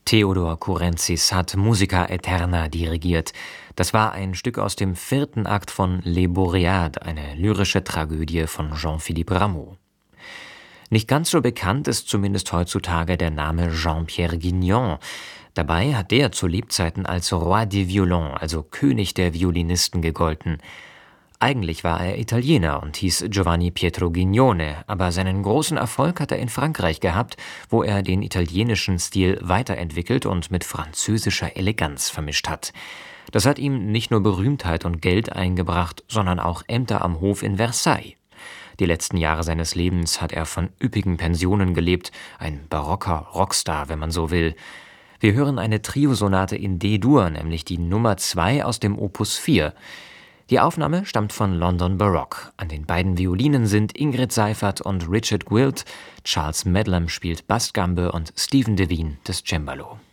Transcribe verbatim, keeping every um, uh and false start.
Theodor Kurenzis hat Musica Eterna dirigiert. Das war ein Stück aus dem vierten Akt von Les Boréades, eine lyrische Tragödie von Jean-Philippe Rameau. Nicht ganz so bekannt ist zumindest heutzutage der Name Jean-Pierre Guignon. Dabei hat der zu Lebzeiten als Roi des Violons, also König der Violinisten, gegolten. Eigentlich war er Italiener und hieß Giovanni Pietro Gignone, aber seinen großen Erfolg hat er in Frankreich gehabt, wo er den italienischen Stil weiterentwickelt und mit französischer Eleganz vermischt hat. Das hat ihm nicht nur Berühmtheit und Geld eingebracht, sondern auch Ämter am Hof in Versailles. Die letzten Jahre seines Lebens hat er von üppigen Pensionen gelebt, ein barocker Rockstar, wenn man so will. Wir hören eine Triosonate in D-Dur, nämlich die Nummer zwei aus dem Opus vier. Die Aufnahme stammt von London Baroque. An den beiden Violinen sind Ingrid Seifert und Richard Gwilt, Charles Medlam spielt Bassgambe und Stephen Devine das Cembalo.